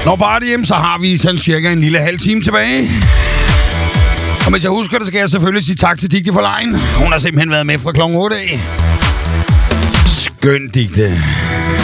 Når bare det hjem, så har vi sådan cirka en lille halv time tilbage. Og hvis jeg husker det, skal jeg selvfølgelig sige tak til Digte for Lejen. Hun har simpelthen været med fra klokken 8 af. Skøn, Digte.